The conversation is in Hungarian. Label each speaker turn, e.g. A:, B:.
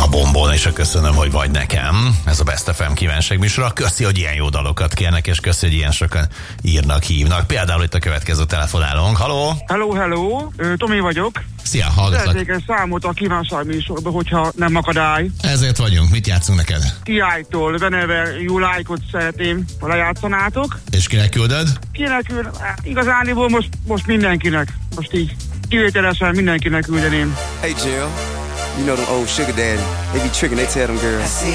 A: A Bombón, és köszönöm, hogy vagy nekem. Ez a Best FM kívánság műsora. Köszi, hogy ilyen jó dalokat kérnek, és köszi, hogy ilyen sokan írnak, hívnak. Például itt a következő telefonálónk. Haló?
B: Hello. Tomi vagyok.
A: Szia, hallgatlak.
B: Szeretnék egy számot a kívánság műsorba, hogyha nem akadály.
A: Ezért vagyunk. Mit játszunk neked?
B: TI-tól Whenever You Like-ot szeretném, ha lejátszanátok.
A: És kinek küldöd?
B: Kinek küld? Igazániból most mindenkinek. Most így kivételesen mindenkinek küldeném.
C: Hey Jill, you know them old sugar daddy. They be tricking, they tell them girls,